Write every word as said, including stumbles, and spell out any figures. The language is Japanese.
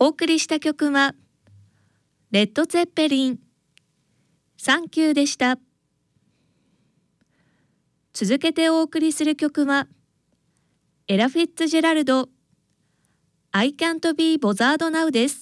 お送りした曲はレッド・ツェッペリンサンキューでした。続けてお送りする曲はエラ・フィッツジェラルド I can't be bothered now です。